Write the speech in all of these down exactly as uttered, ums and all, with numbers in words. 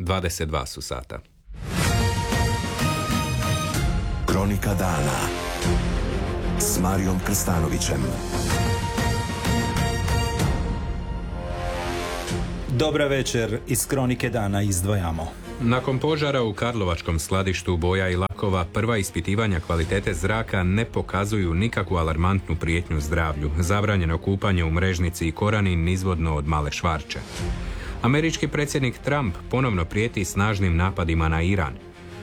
dvadeset dva su sata. Kronika dana s Marijom Krstanovićem. Dobra večer, iz Kronike dana izdvajamo. Nakon požara u karlovačkom skladištu boja i lakova, prva ispitivanja kvalitete zraka ne pokazuju nikakvu alarmantnu prijetnju zdravlju. Zabranjeno kupanje u Mrežnici i Korani nizvodno od Male Švarče. Američki predsjednik Trump ponovno prijeti snažnim napadima na Iran.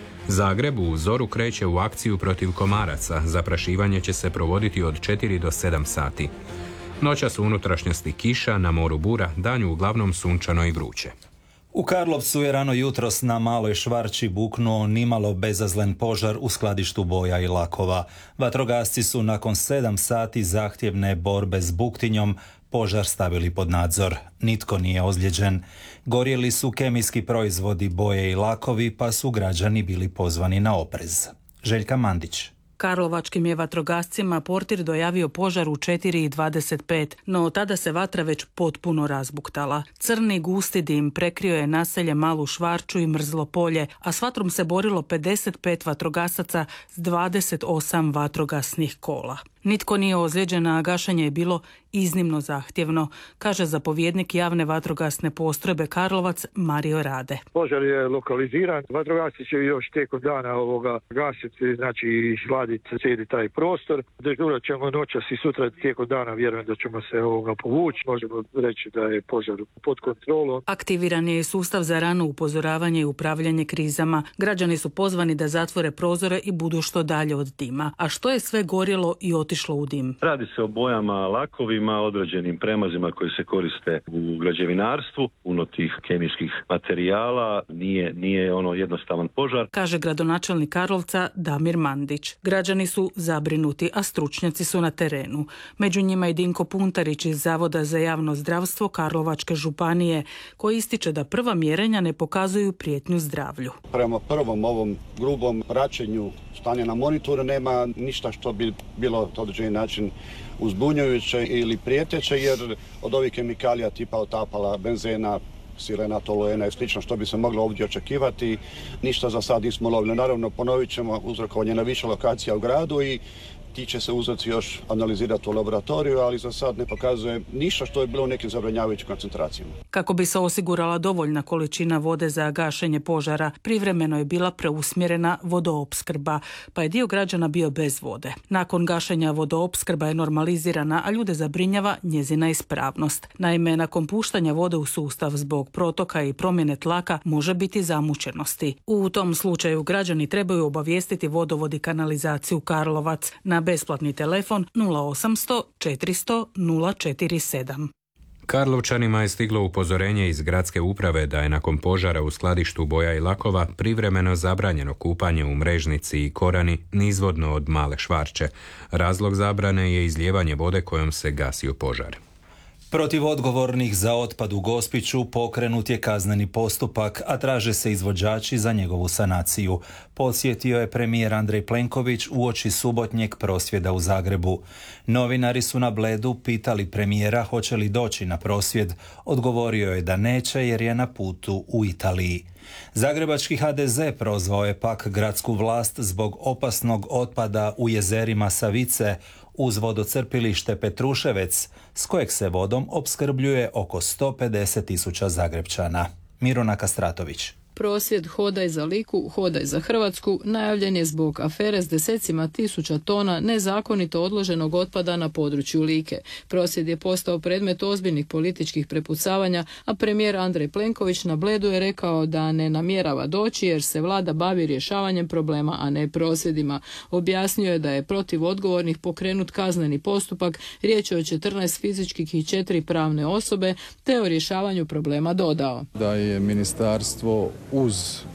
Zagreb u zoru kreće u akciju protiv komaraca. Zaprašivanje će se provoditi od četiri do sedam sati. Noćas u unutrašnjosti kiša, na moru bura, danju uglavnom sunčano i vruće. U Karlovcu je rano jutros na Maloj Švarči buknuo nimalo bezazlen požar u skladištu boja i lakova. Vatrogasci su nakon sedam sati zahtjevne borbe s buktinjom požar stavili pod nadzor. Nitko nije ozlijeđen. Gorjeli su kemijski proizvodi, boje i lakovi, pa su građani bili pozvani na oprez. Željka Mandić. Karlovačkim je vatrogascima portir dojavio požar u četiri i dvadeset pet, no tada se vatra već potpuno razbuktala. Crni gusti dim prekrio je naselje Malu Švarču i Mrzlo polje, a s vatrom se borilo pedeset pet vatrogasaca s dvadeset osam vatrogasnih kola. Nitko nije ozlijeđen, a gašenje je bilo iznimno zahtjevno, kaže zapovjednik javne vatrogasne postrojbe Karlovac Mario Rade. Požar je lokaliziran, vatrogasci će još tijekom dana ovoga gasiti, znači izgladiti cijeli taj prostor. Dežurat ćemo noćas i sutra tijekom dana, vjerujem da ćemo se ovoga povući. Možemo reći da je požar pod kontrolom. Aktiviran je i sustav za rano upozoravanje i upravljanje krizama. Građani su pozvani da zatvore prozore i budu što dalje od dima. A što je sve gorjelo i otišlo u dim? Radi se o bojama, lakovima, određenim premazima koji se koriste u građevinarstvu, puno tih kemijskih materijala, nije, nije ono jednostavan požar. Kaže gradonačelnik Karlovca Damir Mandić. Građani su zabrinuti, a stručnjaci su na terenu. Među njima i Dinko Puntarić iz Zavoda za javno zdravstvo Karlovačke županije, koji ističe da prva mjerenja ne pokazuju prijetnju zdravlju. Prema prvom ovom grubom praćenju stanja na monitoru nema ništa što bi bilo na određeni način uzbunjujuće ili prijeteće, jer od ovih kemikalija tipa otapala, benzena, sirena, toluena i slično što bi se moglo ovdje očekivati, ništa za sad nismo lovili. Naravno, ponovit ćemo uzrokovanje na više lokacija u gradu i ti će se uzroci još analizirati u laboratoriju, ali za sad ne pokazuje ništa što je bilo u nekim zabranjavajućim koncentracijama. Kako bi se osigurala dovoljna količina vode za gašenje požara, privremeno je bila preusmjerena vodoopskrba, pa je dio građana bio bez vode. Nakon gašenja vodoopskrba je normalizirana, a ljude zabrinjava njezina ispravnost. Naime, nakon puštanja vode u sustav zbog protoka i promjene tlaka može biti zamućenosti. U tom slučaju građani trebaju obavijestiti vodovod i kanalizaciju Karlovac na besplatni telefon nula osamsto četiristo nula četiri sedam. Karlovčanima je stiglo upozorenje iz gradske uprave da je nakon požara u skladištu boja i lakova privremeno zabranjeno kupanje u Mrežnici i Korani nizvodno od Male Švarče. Razlog zabrane je izlijevanje vode kojom se gasio požar. Protiv odgovornih za otpad u Gospiću pokrenut je kazneni postupak, a traže se izvođači za njegovu sanaciju. Posjetio je premijer Andrej Plenković uoči subotnjeg prosvjeda u Zagrebu. Novinari su na Bledu pitali premijera hoće li doći na prosvjed. Odgovorio je da neće jer je na putu u Italiji. Zagrebački ha de ze prozvao je pak gradsku vlast zbog opasnog otpada u jezerima Savice uz vodocrpilište Petruševec, s kojeg se vodom opskrbljuje oko sto pedeset tisuća Zagrepčana. Miruna Kastratović. Prosvjed Hodaj za Liku, Hodaj za Hrvatsku najavljen je zbog afere s desecima tisuća tona nezakonito odloženog otpada na području Like. Prosvjed je postao predmet ozbiljnih političkih prepucavanja, a premijer Andrej Plenković na Bledu je rekao da ne namjerava doći jer se vlada bavi rješavanjem problema, a ne prosvjedima. Objasnio je da je protiv odgovornih pokrenut kazneni postupak, riječ je o četrnaest fizičkih i četiri pravne osobe, te o rješavanju problema dodao. Da je ministarstvo uz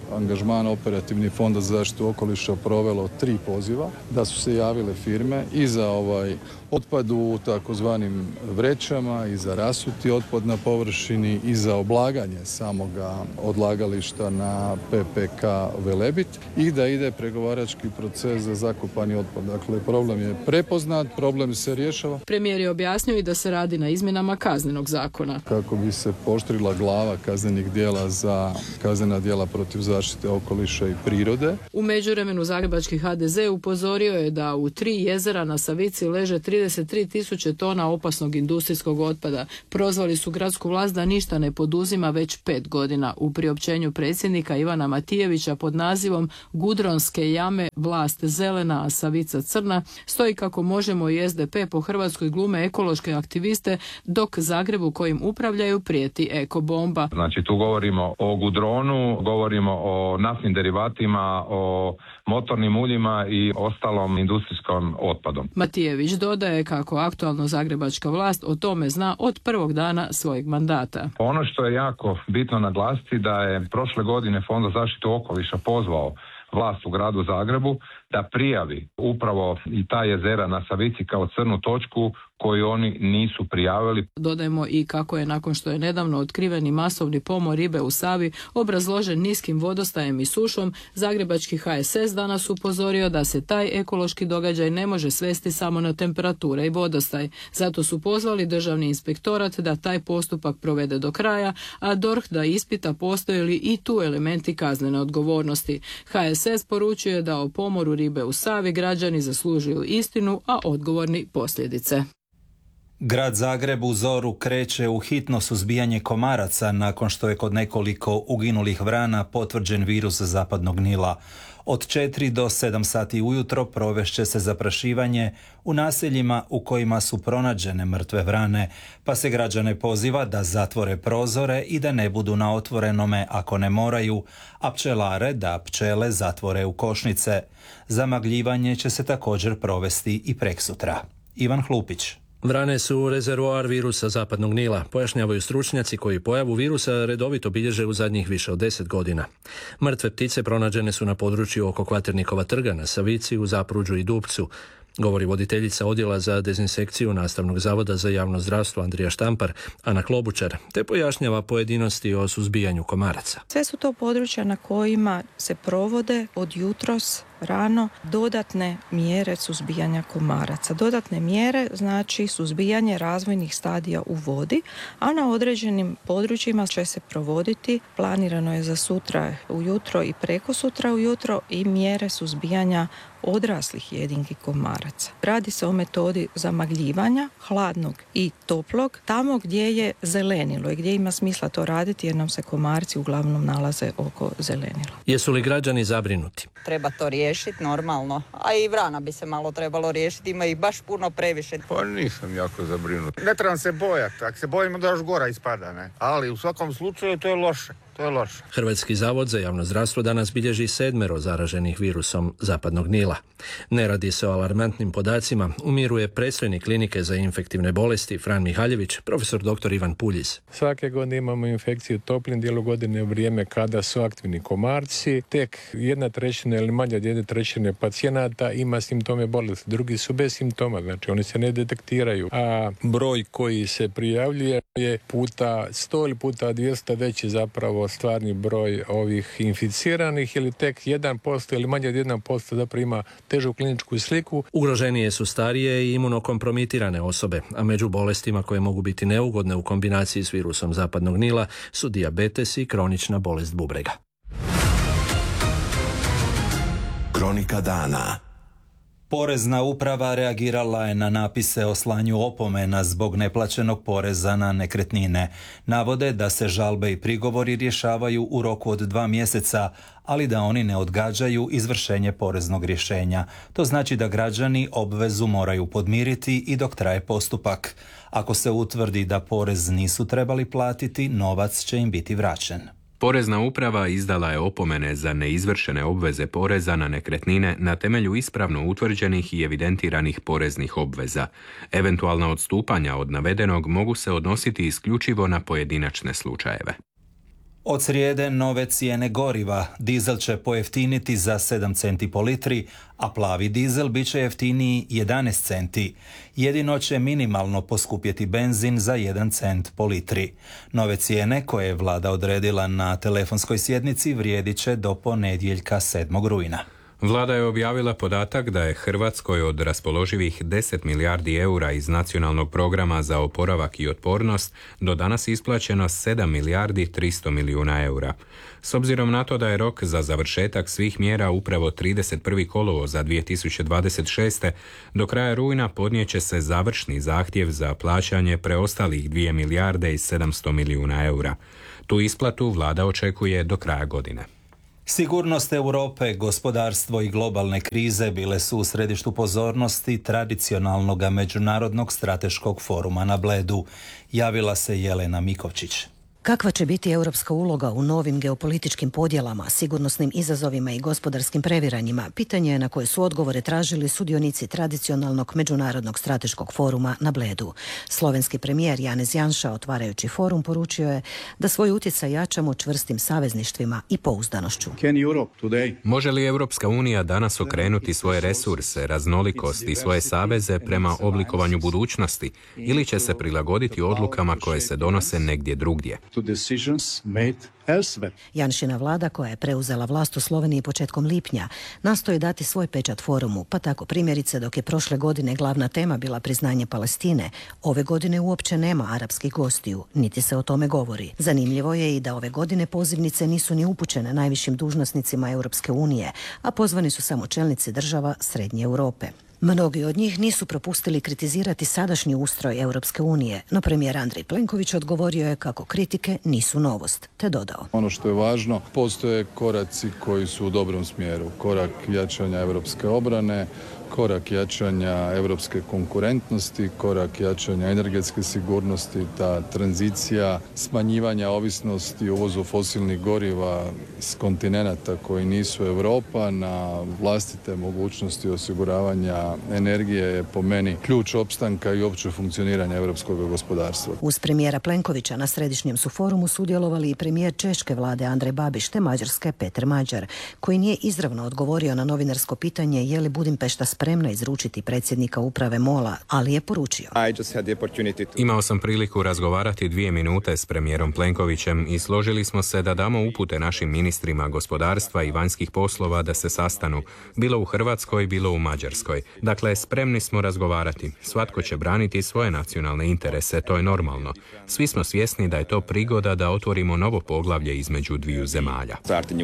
angažmana Operativni fond za zaštitu okoliša provelo tri poziva, da su se javile firme i za ovaj otpad u takozvanim vrećama i za rasuti otpad na površini i za oblaganje samoga odlagališta na P P K Velebit i da ide pregovarački proces za zakopani otpad. Dakle, problem je prepoznat, problem se rješava. Premijer je objasnio i da se radi na izmjenama kaznenog zakona. Kako bi se pooštrila glava kaznenih djela za kaznena djela protiv zaštite okoliša i prirode. U međuvremenu zagrebački H D Z upozorio je da u tri jezera na Savici leže trideset tri tisuće tona opasnog industrijskog otpada. Prozvali su gradsku vlast da ništa ne poduzima već pet godina. U priopćenju predsjednika Ivana Matijevića pod nazivom Gudronske jame, vlast zelena, a Savica crna, stoji kako Možemo i S D P po Hrvatskoj glume ekološke aktiviste, dok Zagrebu kojim upravljaju prijeti ekobomba. Znači tu govorimo o gudronu, govorimo o naftnim derivatima, o motornim uljima i ostalom industrijskom otpadom. Matijević dodaje kako aktualno zagrebačka vlast o tome zna od prvog dana svojeg mandata. Ono što je jako bitno naglasiti da je prošle godine Fond za zaštitu okoliša pozvao vlast u gradu Zagrebu da prijavi upravo i ta jezera na Savici kao crnu točku koju oni nisu prijavili. Dodajmo i kako je nakon što je nedavno otkriveni masovni pomor ribe u Savi obrazložen niskim vodostajem i sušom, zagrebački H S S danas upozorio da se taj ekološki događaj ne može svesti samo na temperature i vodostaj. Zato su pozvali državni inspektorat da taj postupak provede do kraja, a D O R H da ispita postoje li i tu elementi kaznene odgovornosti. H S S poručuje da o pomoru ribe u Savi građani zaslužuju istinu, a odgovorni posljedice. Grad Zagreb u zoru kreće u hitno suzbijanje komaraca nakon što je kod nekoliko uginulih vrana potvrđen virus zapadnog Nila. Od četiri do sedam sati ujutro provešće se zaprašivanje u naseljima u kojima su pronađene mrtve vrane, pa se građane poziva da zatvore prozore i da ne budu na otvorenome ako ne moraju, a pčelare da pčele zatvore u košnice. Zamagljivanje će se također provesti i preksutra. Ivan Hlupić. Vrane su rezervoar virusa zapadnog Nila, pojašnjavaju stručnjaci koji pojavu virusa redovito bilježe u zadnjih više od deset godina. Mrtve ptice pronađene su na području oko Kvaternikova trga na Savici, u Zapruđu i Dupcu, govori voditeljica odjela za dezinsekciju Nastavnog zavoda za javno zdravstvo Andrija Štampar, Ana Klobučar, te pojašnjava pojedinosti o suzbijanju komaraca. Sve su to područja na kojima se provode od jutros rano dodatne mjere suzbijanja komaraca. Dodatne mjere znači suzbijanje razvojnih stadija u vodi, a na određenim područjima će se provoditi, planirano je za sutra ujutro i prekosutra ujutro, i mjere suzbijanja odraslih jedinki komaraca. Radi se o metodi zamagljivanja hladnog i toplog tamo gdje je zelenilo i gdje ima smisla to raditi jer nam se komarci uglavnom nalaze oko zelenila. Jesu li građani zabrinuti? Treba to riješiti normalno, a i vrana bi se malo trebalo riješiti, ima ih baš puno previše. Pa nisam jako zabrinut. Ne trebam se bojati, ako se bojimo da još gora ispada, ne? Ali u svakom slučaju to je loše. To je loše. Hrvatski zavod za javno zdravstvo danas bilježi sedmero zaraženih virusom zapadnog Nila. Ne radi se o alarmantnim podacima, umiruje predstojnik klinike za infektivne bolesti Fran Mihaljević, profesor doktor Ivan Puljiz. Svake godine imamo infekciju u toplim dijelu godine u vrijeme kada su aktivni komarci. Tek jedna trećina ili manje od jedne trećine pacijenata ima simptome bolesti, drugi su bez simptoma, znači oni se ne detektiraju. A broj koji se prijavljuje je puta sto ili puta dvjesto veći zapravo stvarni broj ovih inficiranih, ili tek jedan posto ili manje od jedan posto zapravo ima težu kliničku sliku. Ugroženije su starije i imunokompromitirane osobe, a među bolestima koje mogu biti neugodne u kombinaciji s virusom zapadnog Nila su dijabetes i kronična bolest bubrega. Kronika dana. Porezna uprava reagirala je na napise o slanju opomena zbog neplaćenog poreza na nekretnine. Navode da se žalbe i prigovori rješavaju u roku od dva mjeseca, ali da oni ne odgađaju izvršenje poreznog rješenja. To znači da građani obvezu moraju podmiriti i dok traje postupak. Ako se utvrdi da porez nisu trebali platiti, novac će im biti vraćen. Porezna uprava izdala je opomene za neizvršene obveze poreza na nekretnine na temelju ispravno utvrđenih i evidentiranih poreznih obveza. Eventualna odstupanja od navedenog mogu se odnositi isključivo na pojedinačne slučajeve. Od srijede nove cijene goriva. Dizel će pojeftiniti za sedam centi po litri, a plavi dizel bit će jeftiniji jedanaest centi. Jedino će minimalno poskupjeti benzin za jedan cent po litri. Nove cijene koje je vlada odredila na telefonskoj sjednici vrijedit će do ponedjeljka sedmog rujna. Vlada je objavila podatak da je Hrvatskoj od raspoloživih deset milijardi eura iz Nacionalnog programa za oporavak i otpornost do danas isplaćeno sedam milijardi tristo milijuna eura. S obzirom na to da je rok za završetak svih mjera upravo trideset prvog kolovoza dvije tisuće dvadeset šeste. do kraja rujna podnijet će se završni zahtjev za plaćanje preostalih dvije milijarde i sedamsto milijuna eura. Tu isplatu vlada očekuje do kraja godine. Sigurnost Europe, gospodarstvo i globalne krize bile su u središtu pozornosti tradicionalnog međunarodnog strateškog foruma na Bledu. Javila se Jelena Mikovčić. Kakva će biti europska uloga u novim geopolitičkim podjelama, sigurnosnim izazovima i gospodarskim previranjima? Pitanje je na koje su odgovore tražili sudionici tradicionalnog međunarodnog strateškog foruma na Bledu. Slovenski premijer Janez Janša, otvarajući forum, poručio je da svoj utjecaj jačamo čvrstim savezništvima i pouzdanošću. Može li Europska unija danas okrenuti svoje resurse, raznolikost i svoje saveze prema oblikovanju budućnosti ili će se prilagoditi odlukama koje se donose negdje drugdje? Janšina vlada, koja je preuzela vlast u Sloveniji početkom lipnja, nastoji dati svoj pečat forumu, pa tako primjerice dok je prošle godine glavna tema bila priznanje Palestine, ove godine uopće nema arapskih gostiju, niti se o tome govori. Zanimljivo je i da ove godine pozivnice nisu ni upućene najvišim dužnosnicima Europske unije, a pozvani su samo čelnici država Srednje Europe. Mnogi od njih nisu propustili kritizirati sadašnji ustroj Europske unije, no premijer Andrej Plenković odgovorio je kako kritike nisu novost, te dodao. Ono što je važno, postoje koraci koji su u dobrom smjeru. Korak jačanja europske obrane, korak jačanja europske konkurentnosti, korak jačanja energetske sigurnosti, ta tranzicija smanjivanja ovisnosti o uvozu fosilnih goriva s kontinenata koji nisu Europa na vlastite mogućnosti osiguravanja energije je po meni ključ opstanka i opće funkcioniranja europskog gospodarstva. Uz premijera Plenkovića na središnjem su forumu sudjelovali i premijer češke vlade Andrej Babiš te mađarske Peter Mađar, koji nije izravno odgovorio na novinarsko pitanje je li Budimpešta spremna izručiti predsjednika uprave MOL-a, ali je poručio. Imao sam priliku razgovarati dvije minute s premijerom Plenkovićem i složili smo se da damo upute našim ministrima gospodarstva i vanjskih poslova da se sastanu, bilo u Hrvatskoj, bilo u Mađarskoj. Dakle, spremni smo razgovarati. Svatko će braniti svoje nacionalne interese, to je normalno. Svi smo svjesni da je to prigoda da otvorimo novo poglavlje između dviju zemalja.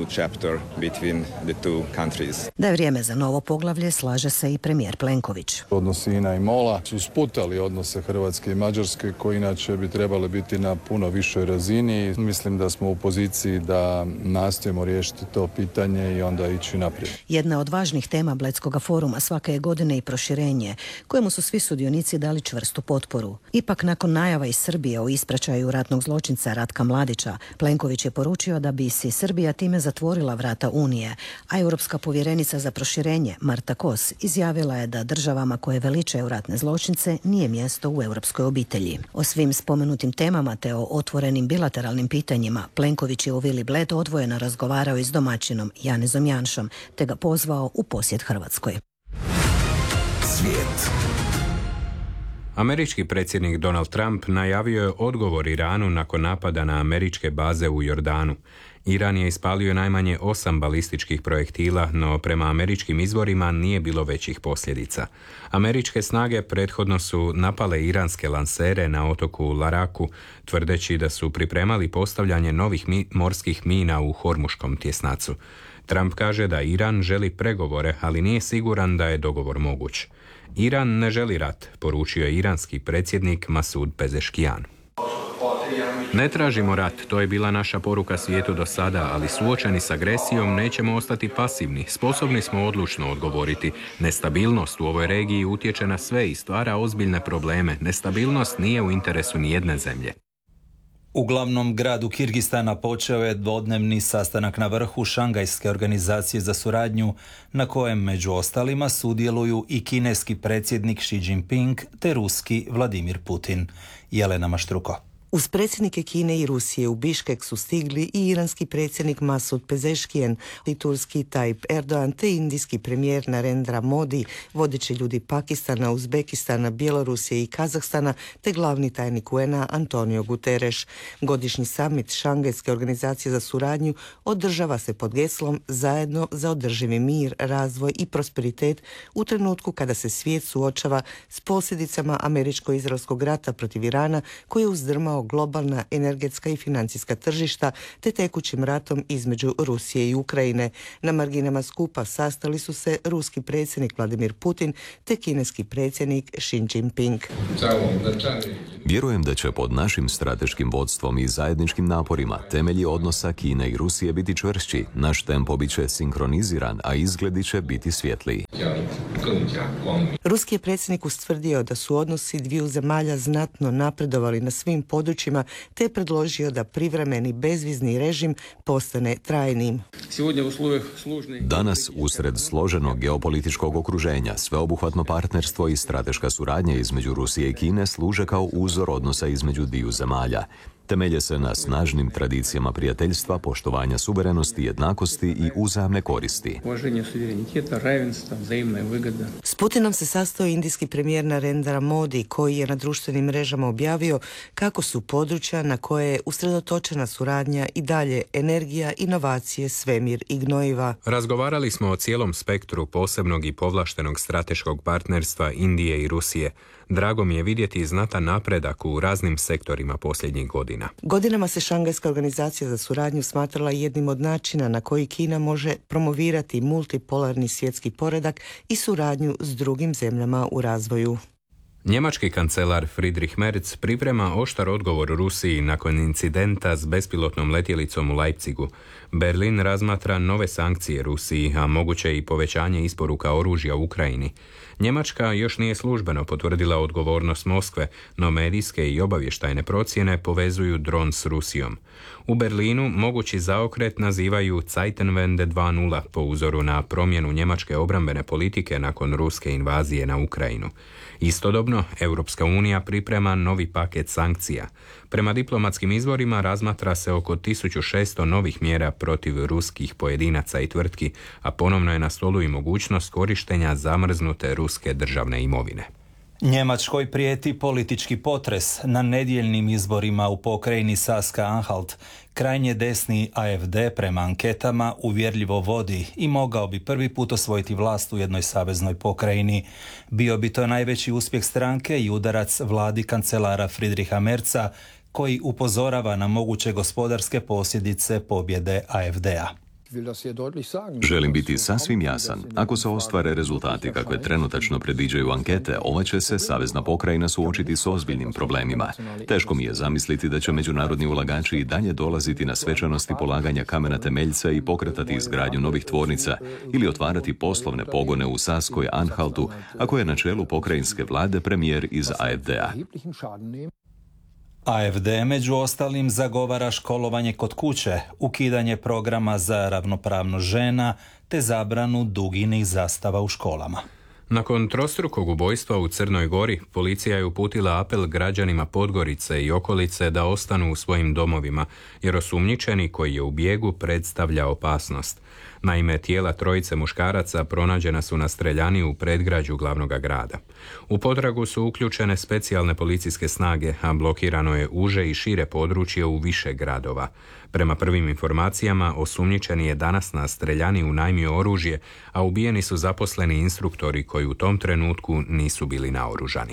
Da je vrijeme za novo poglavlje, slaže se i premijer Plenković. Odnosi I N A i MOL-a su sputali odnose Hrvatske i Mađarske koji inače bi trebali biti na puno višoj razini. Mislim da smo u poziciji da nastojimo riješiti to pitanje i onda ići naprijed. Jedna od važnih tema Bledskog foruma svake je godine i proširenje, kojemu su svi sudionici dali čvrstu potporu. Ipak nakon najava iz Srbije o ispraćaju ratnog zločinca Ratka Mladića, Plenković je poručio da bi si Srbija time zatvorila vrata Unije, a europska povjerenica za proširenje Marta Kos izjavila je da državama koje veličaju ratne zločince nije mjesto u europskoj obitelji. O svim spomenutim temama te o otvorenim bilateralnim pitanjima Plenković je u Vili Bled odvojeno razgovarao i s domaćinom Janezom Janšom te ga pozvao u posjet Hrvatskoj. Svijet. Američki predsjednik Donald Trump najavio je odgovor Iranu nakon napada na američke baze u Jordanu. Iran je ispalio najmanje osam balističkih projektila, no prema američkim izvorima nije bilo većih posljedica. Američke snage prethodno su napale iranske lansere na otoku Laraku, tvrdeći da su pripremali postavljanje novih mi- morskih mina u Hormuškom tjesnacu. Trump kaže da Iran želi pregovore, ali nije siguran da je dogovor moguć. Iran ne želi rat, poručio je iranski predsjednik Masud Pezeškijan. Ne tražimo rat, to je bila naša poruka svijetu do sada, ali suočeni s agresijom nećemo ostati pasivni. Sposobni smo odlučno odgovoriti. Nestabilnost u ovoj regiji utječe na sve i stvara ozbiljne probleme. Nestabilnost nije u interesu nijedne zemlje. U glavnom gradu Kirgistana počeo je dvodnevni sastanak na vrhu Šangajske organizacije za suradnju, na kojem među ostalima sudjeluju i kineski predsjednik Xi Jinping te ruski Vladimir Putin. Jelena Maštruko. Uz predsjednike Kine i Rusije u Biškek su stigli i iranski predsjednik Masud Pezeškijan i turski Tayyip Erdogan te indijski premijer Narendra Modi, vodeći ljudi Pakistana, Uzbekistana, Bjelorusije i Kazahstana te glavni tajnik U N A Antonio Guterres. Godišnji summit Šangajske organizacije za suradnju održava se pod geslom Zajedno za održivi mir, razvoj i prosperitet u trenutku kada se svijet suočava s posljedicama američko-izraelskog rata protiv Irana koji je uzdrmao globalna energetska i financijska tržišta te tekućim ratom između Rusije i Ukrajine. Na marginama skupa sastali su se ruski predsjednik Vladimir Putin te kineski predsjednik Xi Jinping. Vjerujem da će pod našim strateškim vodstvom i zajedničkim naporima temelji odnosa Kine i Rusije biti čvršći, naš tempo bit će sinkroniziran, a izgledi će biti svjetliji. Ruski je predsjednik ustvrdio da su odnosi dviju zemalja znatno napredovali na svim područjima te je predložio da privremeni bezvizni režim postane trajnim. Danas, usred složenog geopolitičkog okruženja, sveobuhvatno partnerstvo i strateška suradnja između Rusije i Kine služe kao uzor odnosa između dviju zemalja. Temelje se na snažnim tradicijama prijateljstva, poštovanja suverenosti, jednakosti i uzajamne koristi. S Putinom se sastao indijski premijer Narendra Modi, koji je na društvenim mrežama objavio kako su područja na koje je usredotočena suradnja i dalje energija, inovacije, svemir i gnojiva. Razgovarali smo o cijelom spektru posebnog i povlaštenog strateškog partnerstva Indije i Rusije. Drago mi je vidjeti znatan napredak u raznim sektorima posljednjih godina. Godinama se Šangajska organizacija za suradnju smatrala jednim od načina na koji Kina može promovirati multipolarni svjetski poredak i suradnju s drugim zemljama u razvoju. Njemački kancelar Friedrich Merz priprema oštar odgovor Rusiji nakon incidenta s bespilotnom letjelicom u Leipzigu. Berlin razmatra nove sankcije Rusiji, a moguće i povećanje isporuka oružja u Ukrajini. Njemačka još nije službeno potvrdila odgovornost Moskve, no medijske i obavještajne procjene povezuju dron s Rusijom. U Berlinu mogući zaokret nazivaju Zeitenwende dva nula po uzoru na promjenu njemačke obrambene politike nakon ruske invazije na Ukrajinu. Istodobno, Europska unija priprema novi paket sankcija. Prema diplomatskim izvorima razmatra se oko tisuću šesto novih mjera protiv ruskih pojedinaca i tvrtki, a ponovno je na stolu i mogućnost korištenja zamrznute ruske državne imovine. Njemačkoj prijeti politički potres na nedjeljnim izborima u pokrajini Saska-Anhalt. Krajnje desni A F D prema anketama uvjerljivo vodi i mogao bi prvi put osvojiti vlast u jednoj saveznoj pokrajini. Bio bi to najveći uspjeh stranke i udarac vladi kancelara Friedricha Merza, koji upozorava na moguće gospodarske posljedice pobjede A F D-a. Želim biti sasvim jasan. Ako se ostvare rezultati kakve trenutačno predviđaju ankete, ova će se savezna pokrajina suočiti s ozbiljnim problemima. Teško mi je zamisliti da će međunarodni ulagači i dalje dolaziti na svečanosti polaganja kamena temeljca i pokretati izgradnju novih tvornica ili otvarati poslovne pogone u Saskoj Anhaltu, ako je na čelu pokrajinske vlade premijer iz A F D-a. A F D među ostalim zagovara školovanje kod kuće, ukidanje programa za ravnopravnost žena te zabranu duginih zastava u školama. Nakon trostrukog ubojstva u Crnoj Gori, policija je uputila apel građanima Podgorice i okolice da ostanu u svojim domovima, jer osumnjičeni koji je u bijegu predstavlja opasnost. Naime, tijela trojice muškaraca pronađena su na streljani u predgrađu glavnog grada. U potragu su uključene specijalne policijske snage, a blokirano je uže i šire područje u više gradova. Prema prvim informacijama, osumnjičeni je danas na streljani unajmio oružje, a ubijeni su zaposleni instruktori koji u tom trenutku nisu bili naoružani.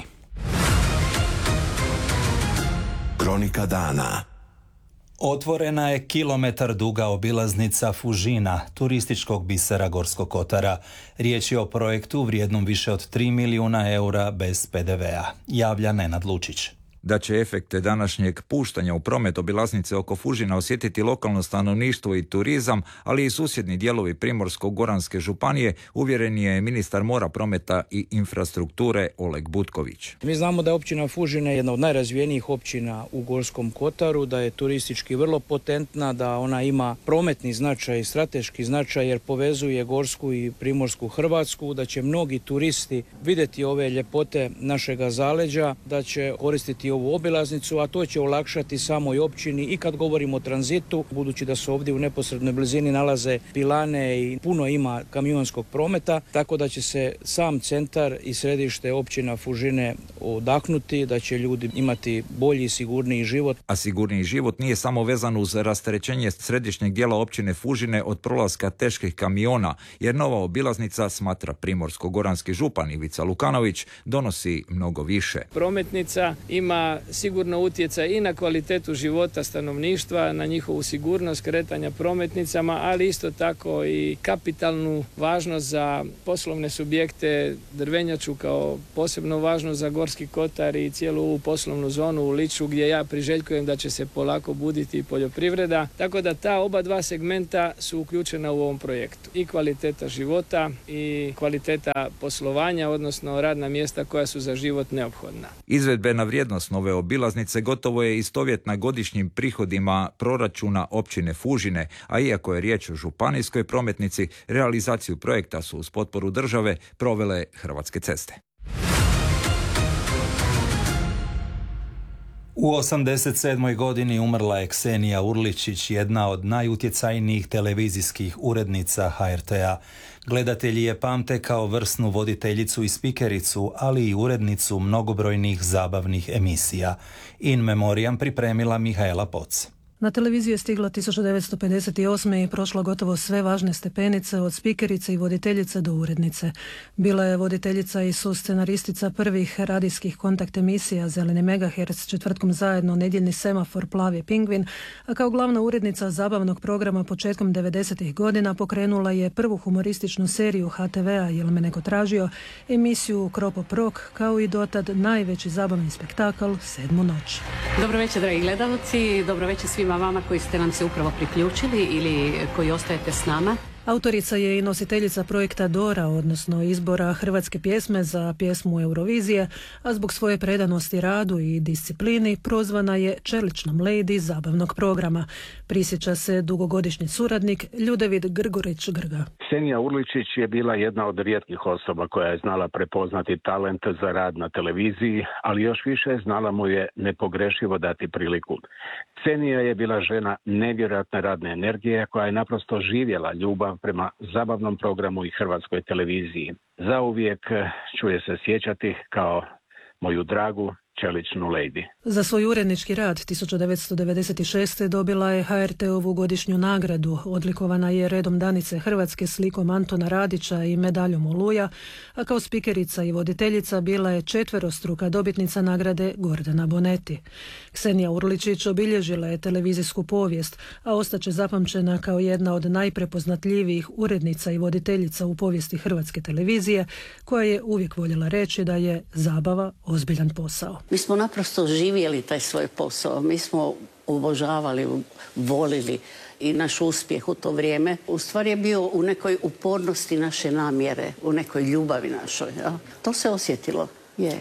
Kronika dana. Otvorena je kilometar duga obilaznica Fužina, turističkog bisera Gorskog kotara. Riječ je o projektu vrijednom više od tri milijuna eura bez P D V-a. Javlja Nenad Lučić. Da će efekte današnjeg puštanja u promet obilaznice oko Fužina osjetiti lokalno stanovništvo i turizam, ali i susjedni dijelovi Primorsko-goranske županije, uvjeren je ministar mora, prometa i infrastrukture Oleg Butković. Mi znamo da je općina Fužine jedna od najrazvijenijih općina u Gorskom kotaru, da je turistički vrlo potentna, da ona ima prometni značaj, strateški značaj jer povezuje Gorsku i Primorsku Hrvatsku, da će mnogi turisti vidjeti ove ljepote našega zaleđa, da će koristiti ovu obilaznicu, a to će olakšati samoj općini i kad govorimo o tranzitu, budući da se ovdje u neposrednoj blizini nalaze pilane i puno ima kamionskog prometa, tako da će se sam centar i središte općina Fužine odahnuti, da će ljudi imati bolji i sigurniji život. A sigurniji život nije samo vezan uz rasterećenje središnjeg dijela općine Fužine od prolaska teških kamiona, jer nova obilaznica, smatra primorsko-goranski župan Ivica Lukanović, donosi mnogo više. Prometnica ima sigurno utjecaj i na kvalitetu života stanovništva, na njihovu sigurnost kretanja prometnicama, ali isto tako i kapitalnu važnost za poslovne subjekte, drvenjaču kao posebno važno za Gorski kotar i cijelu ovu poslovnu zonu u Liču, gdje ja priželjkujem da će se polako buditi poljoprivreda. Tako da ta oba dva segmenta su uključena u ovom projektu. I kvaliteta života i kvaliteta poslovanja, odnosno radna mjesta koja su za život neophodna. Izvedbena vrijednost nove obilaznice gotovo je istovjetna godišnjim prihodima proračuna općine Fužine, a iako je riječ o županijskoj prometnici, realizaciju projekta su uz potporu države provele Hrvatske ceste. U osamdeset sedmoj godini umrla je Ksenija Urličić, jedna od najutjecajnijih televizijskih urednica ha er te a. Gledatelji je pamte kao vrsnu voditeljicu i spikericu, ali i urednicu mnogobrojnih zabavnih emisija. In memoriam pripremila Mihaela Poc. Na televiziju je stigla tisuću devetsto pedeset osme i prošla gotovo sve važne stepenice od spikerice i voditeljice do urednice. Bila je voditeljica i suscenaristica prvih radijskih kontakt emisija Zeleni megaherc, Četvrtkom zajedno, Nedjeljni semafor, Plavi pingvin, a kao glavna urednica zabavnog programa početkom devedesetih godina pokrenula je prvu humorističnu seriju ha te vea Jel me neko tražio, emisiju Kropop Rok, kao i dotad najveći zabavni spektakl Sedmu noć. Dobro večer, dragi gledalci, dobro večer svima vama koji ste nam se upravo priključili ili koji ostajete s nama. Autorica je i nositeljica projekta Dora, odnosno izbora hrvatske pjesme za pjesmu Eurovizije, a zbog svoje predanosti radu i disciplini prozvana je čeličnom lady zabavnog programa. Prisjeća se dugogodišnji suradnik Ljudevid Grgurić Grga. Ksenija Urličić je bila jedna od rijetkih osoba koja je znala prepoznati talent za rad na televiziji, ali još više znala mu je nepogrešivo dati priliku. Ksenija je bila žena nevjerojatne radne energije koja je naprosto živjela ljubav prema zabavnom programu i hrvatskoj televiziji. Zauvijek ću je se sjećati kao moju dragu čeličnu lady. Za svoj urednički rad tisuću devetsto devedeset šeste. dobila je ha er te ovu godišnju nagradu. Odlikovana je redom Danice Hrvatske, slikom Antona Radića i medaljom Oluja, a kao spikerica i voditeljica bila je četverostruka dobitnica nagrade Gordana Bonetti. Ksenija Urličić obilježila je televizijsku povijest, a ostaće zapamćena kao jedna od najprepoznatljivijih urednica i voditeljica u povijesti hrvatske televizije, koja je uvijek voljela reći da je zabava ozbiljan posao. Mi smo naprosto živjeli taj svoj posao, mi smo obožavali, volili i naš uspjeh u to vrijeme u stvari je bio u nekoj upornosti naše namjere, u nekoj ljubavi našoj. Ja? To se osjetilo, je.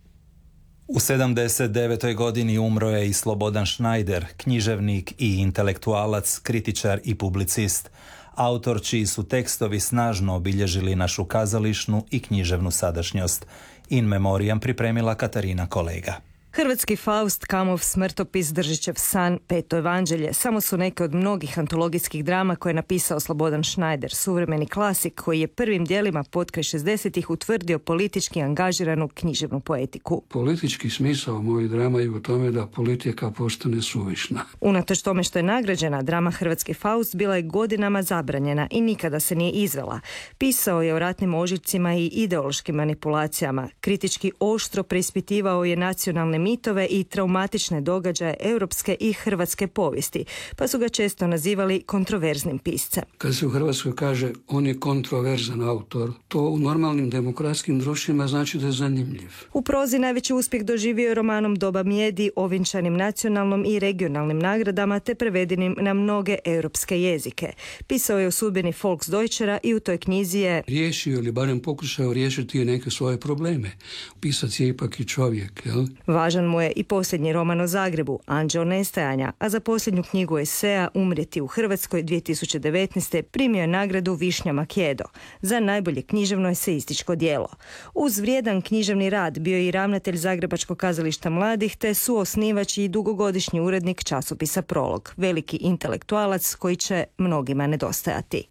U sedamdeset devetoj godini umro je i Slobodan Schneider, književnik i intelektualac, kritičar i publicist, autor čiji su tekstovi snažno obilježili našu kazališnu i književnu sadašnjost. In memoriam pripremila Katarina Kolega. Hrvatski Faust, Kamov smrtopis, Držićev san, Peto evanđelje samo su neke od mnogih antologijskih drama koje je napisao Slobodan Schneider, suvremeni klasik koji je prvim dijelima potkraj šezdesetih utvrdio politički angažiranu književnu poetiku. Politički smisao mojih drama je u tome da politika postane suvišna. Unatoč tome što je nagrađena, drama Hrvatski Faust bila je godinama zabranjena i nikada se nije izvela. Pisao je o ratnim ožiljcima i ideološkim manipulacijama. Kritički oštro preispitivao je nacionalne mitove i traumatične događaje europske i hrvatske povijesti, pa su ga često nazivali kontroverznim piscem. Kad se u Hrvatskoj kaže on je kontroverzan autor, to u normalnim demokratskim društvima znači da je zanimljiv. U prozi najveći uspjeh doživio je romanom Doba mijedi, ovinčanim nacionalnom i regionalnim nagradama te prevedenim na mnoge europske jezike. Pisao je o sudbini Volksdeutschera i u toj knjizi je riješio ili barem pokušao riješiti neke svoje probleme. Pisac je ipak i čovjek, jel? Važan mu je i posljednji roman o Zagrebu, Anđeo nestajanja, a za posljednju knjigu eseja Umrijeti u Hrvatskoj dvije tisuće devetnaeste. primio je nagradu Višnja Makedo za najbolje književno eseističko djelo. Uz vrijedan književni rad bio je i ravnatelj Zagrebačkog kazališta mladih te suosnivač i dugogodišnji urednik časopisa Prolog, veliki intelektualac koji će mnogima nedostajati.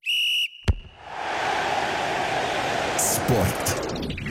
Sport.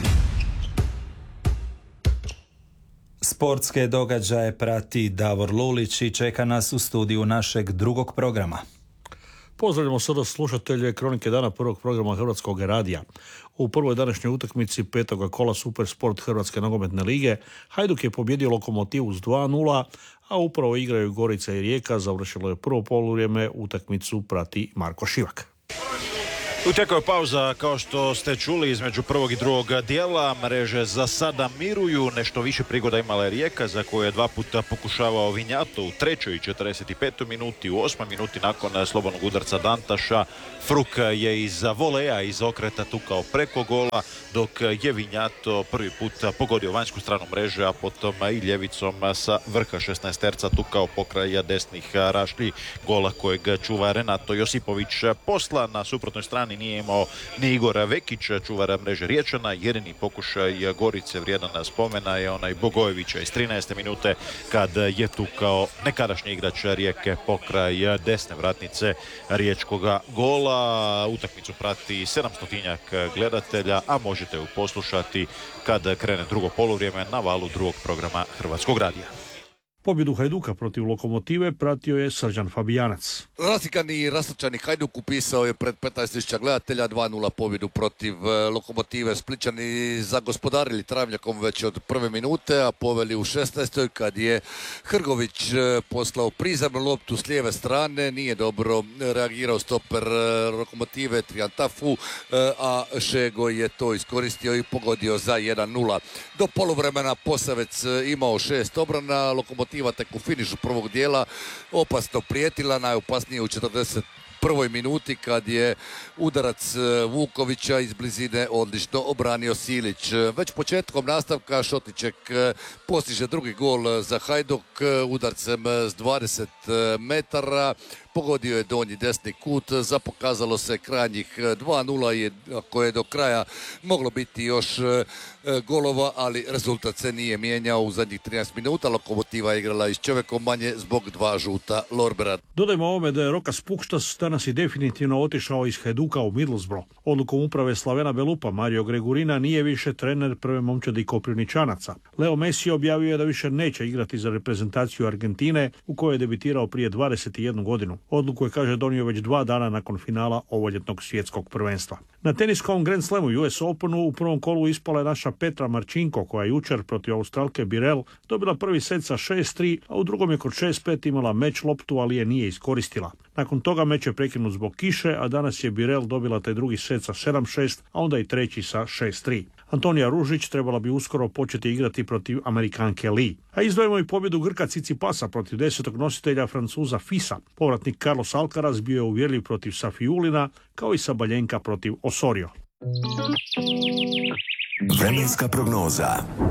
Sportske događaje prati Davor Lulić i čeka nas u studiju našeg drugog programa. Pozdravljamo sada slušatelje Kronike dana prvog programa Hrvatskog radija. U prvoj današnjoj utakmici petoga kola Supersport Hrvatske nogometne lige Hajduk je pobjedio Lokomotivu s dva nula, a upravo igraju Gorica i Rijeka. Završilo je prvo poluvrijeme, utakmicu prati Marko Šivak. Utekao je pauza, kao što ste čuli, između prvog i drugog dijela. Mreže za sada miruju, nešto više prigoda imala je Rijeka, za koju je dva puta pokušavao Vinjato u trećoj i četrdeset petoj minuti, u osmoj minuti nakon slobodnog udarca Dantaša. Fruk je iz voleja, iz okreta tukao preko gola, dok je Vinjato prvi put pogodio vanjsku stranu mreže, a potom i ljevicom sa vrha šesnaesterca tukao pokraj desnih rašlji, gola kojeg čuva Renato Josipović. Posla na suprotnoj strani nije imao ni Igor Vekić, čuvar mreže Riječana. Jedini pokušaj Gorice vrijedan spomena je onaj Bogojevića iz trinaeste minute, kad je tukao nekadašnji igrač Rijeke pokraj desne vratnice riječkoga gola. Utakmicu prati sedamstotinjak gledatelja, a možete ju poslušati kad krene drugo poluvrijeme na valu drugog programa Hrvatskog radija. Pobjedu Hajduka protiv Lokomotive pratio je Srđan Fabijanac. Rasikani i rasrčani Hajduk upisao je pred petnaest tisuća gledatelja dva nula pobjedu protiv Lokomotive. Splićani zagospodarili travnjakom već od prve minute, a poveli u šesnaestoj kad je Hrgović poslao prizemnu loptu s lijeve strane. Nije dobro reagirao stoper Lokomotive Triantafu, a Šego je to iskoristio i pogodio za jedan nula. Do poluvremena Posavec imao šest obrana, Lokomotiva tek u finišu prvog dijela opasno prijetila, najopasnije u četrdeset prvoj minuti kad je udarac Vukovića iz blizine odlično obranio Silić. Već početkom nastavka Šotićek postiže drugi gol za Hajduk udarcem s dvadeset metara. Pogodio je donji desni kut, zapokazalo se krajnjih dva nula, koje je do kraja moglo biti još golova, ali rezultat se nije mijenjao u zadnjih trinaest minuta. Lokomotiva je igrala i s čovjekom manje zbog dva žuta Lorbera. Dodajmo ovome da je Rokas Pukštas danas i definitivno otišao iz Hajduka u Middlesbrough. Odlukom uprave Slavena Belupa Mario Gregurina nije više trener prve momčadi Koprivničanaca. Leo Messi objavio je da više neće igrati za reprezentaciju Argentine, u kojoj je debitirao prije dvadeset jednu godinu. Odluku je, kaže, donio već dva dana nakon finala ovoljetnog svjetskog prvenstva. Na teniskom Grand Slamu U S Openu u prvom kolu ispala je naša Petra Marčinko, koja je jučer protiv Australke Birel dobila prvi set sa šest tri, a u drugom je kod šest pet imala meč loptu, ali je nije iskoristila. Nakon toga meč je prekinut zbog kiše, a danas je Birel dobila taj drugi set sa sedam šest, a onda i treći sa šest tri. Antonija Ružić trebala bi uskoro početi igrati protiv Amerikanke Lee. A izdvojimo i pobjedu Grka Cicipasa protiv desetog nositelja Francuza Fisa. Povratnik Carlos Alcaraz bio je uvjerljiv protiv Safiulina, kao i Sabaljenka protiv Osorio. Vremenska prognoza.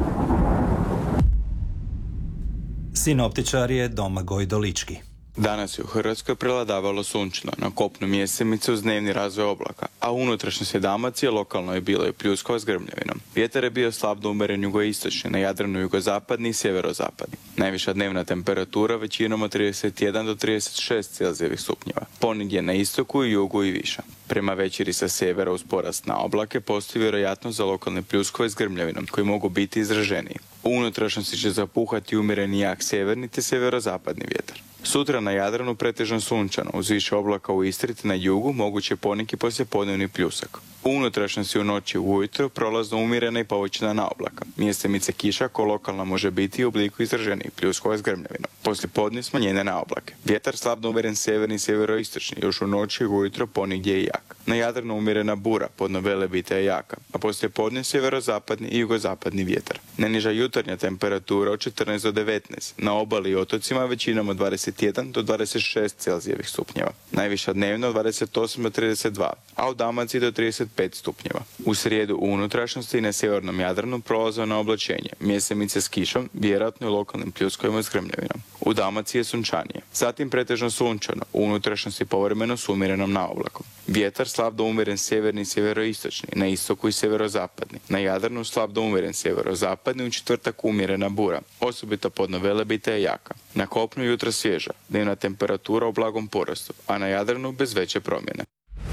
Sinoptičar je Domagoj Dolički. Danas je u Hrvatskoj prevladavalo sunčno, na kopnu mjesemice uz dnevni razvoj oblaka, a u unutrašnjosti Dalmacije lokalno je bilo i pljuskova s grmljavinom. Vjetar je bio slab do umjeren jugoistočni, na Jadranu jugozapadni i sjeverozapadni. Najviša dnevna temperatura većinom od trideset jedan do trideset šest Celzijevih stupnjeva. Ponegdje na istoku i jugu i viša. Prema večeri sa sjevera uz porast na oblake postoji vjerojatnost za lokalne pljuskove s grmljavinom, koji mogu biti izraženiji. U unutrašnjosti će zapuhati umjereni jak sjeverni te sjeverozapadni vjetar. Sutra na Jadranu pretežno sunčano, uz više oblaka u Istri te na jugu moguće poneki poslijepodnevni pljusak. U unutrašnjosti u noći ujutro prolazno umjerena i povećana na oblaka. Mjestimice kiša ko lokalna može biti u obliku izraženih pljuskova s grmljavinom. Poslijepodne smanjenje na oblake. Vjetar slabno umjeren sjeverni i sjeveroistočni, još u noći i ujutro ponegdje je jak. Na Jadranu umjerena bura, podno Velebita je jaka. a poslije podne sjeverozapadni i jugozapadni vjetar. Najniža jutarnja temperatura od četrnaest do devetnaest, na obali i otocima većinom od dvadeset jedan do dvadeset šest Celzijevih stupnjeva. Najviša dnevno dvadeset osam do trideset dva, a u Dalmaciji do trideset pet stupnjeva. U srijedu u unutrašnjosti i na sjevernom Jadranu prolaze na oblačenje, mjesemice s kišom, vjerojatno i lokalnim pljuskovima s grmljavinom. U Dalmaciji je sunčanije, zatim pretežno sunčano, u unutrašnjosti povremeno s umjerenom naoblakom. Vjetar slab do umjeren sjeverni i sjeveroistočni, na istoku i sjeverozapadni. Na Jadranu slab do umjeren sjeverozapadni, u četvrtak umjerena bura, osobito podno Velebita je jaka. Na kopnu jutra svježa, dnevna temperatura u blagom porastu, a na Jadranu bez veće promjene.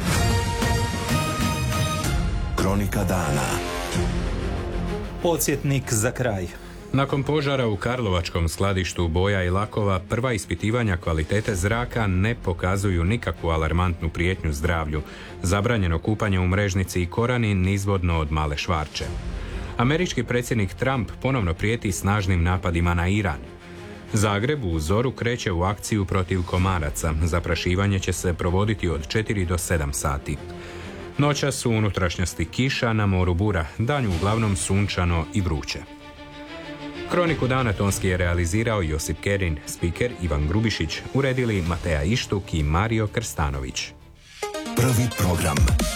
Kronika dana. Podsjetnik za kraj. Nakon požara u karlovačkom skladištu boja i lakova, prva ispitivanja kvalitete zraka ne pokazuju nikakvu alarmantnu prijetnju zdravlju. Zabranjeno kupanje u Mrežnici i Korani nizvodno od Male Švarče. Američki predsjednik Trump ponovno prijeti snažnim napadima na Iran. Zagreb u zoru kreće u akciju protiv komaraca. Zaprašivanje će se provoditi od četiri do sedam sati. Noćas u unutrašnjosti kiša, na moru bura, danju uglavnom sunčano i vruće. Kroniku dana tonski je realizirao Josip Kerin, spiker Ivan Grubišić, uredili Mateja Ištuk i Mario Krstanović. Prvi program.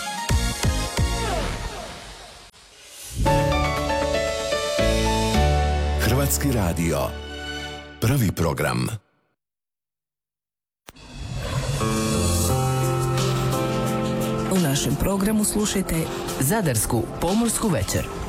Hrvatski radio. Prvi program. U našem programu slušajte Zadarsku pomorsku večer.